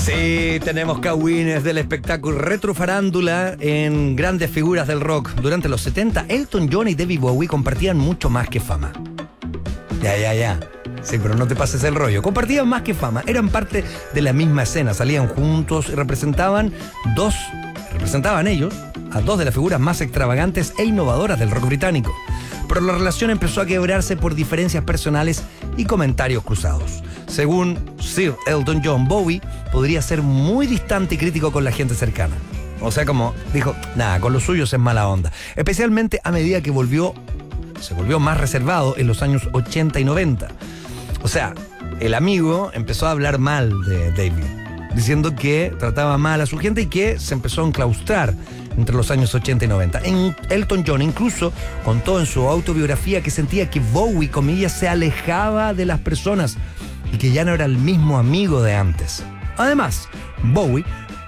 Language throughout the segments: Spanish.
Sí, tenemos cagüines del espectáculo retrofarándula en grandes figuras del rock. Durante los 70, Elton John y David Bowie compartían mucho más que fama. Ya. Sí, pero no te pases el rollo. Compartían más que fama. Eran parte de la misma escena. Salían juntos y representaban ellos a dos de las figuras más extravagantes e innovadoras del rock británico. Pero la relación empezó a quebrarse por diferencias personales y comentarios cruzados. Según Sir Elton John, Bowie podría ser muy distante y crítico con la gente cercana. O sea, como dijo, nada, con los suyos es mala onda. Especialmente a medida que se volvió más reservado en los años 80 y 90. O sea, el amigo empezó a hablar mal de David, diciendo que trataba mal a su gente y que se empezó a enclaustrar entre los años 80 y 90. Elton John incluso contó en su autobiografía que sentía que Bowie, comillas, se alejaba de las personas y que ya no era el mismo amigo de antes. Además, Bowie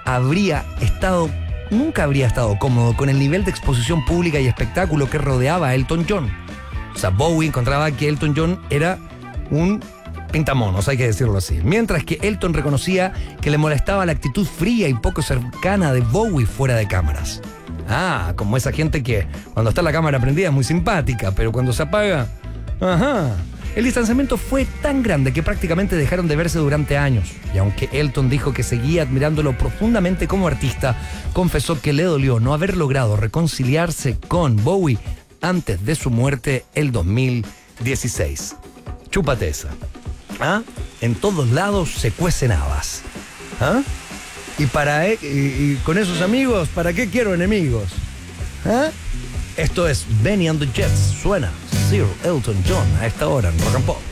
nunca habría estado cómodo con el nivel de exposición pública y espectáculo que rodeaba a Elton John. O sea, Bowie encontraba que Elton John era un pintamonos, hay que decirlo así. Mientras que Elton reconocía que le molestaba la actitud fría y poco cercana de Bowie fuera de cámaras. Como esa gente que cuando está la cámara prendida es muy simpática, pero cuando se apaga... El distanciamiento fue tan grande que prácticamente dejaron de verse durante años. Y aunque Elton dijo que seguía admirándolo profundamente como artista, confesó que le dolió no haber logrado reconciliarse con Bowie antes de su muerte el 2016. Chúpate esa. En todos lados se cuecen habas. Y con esos amigos, ¿para qué quiero enemigos? Esto es Benny and the Jets. Suena Sir Elton John a esta hora en Rock and Pop.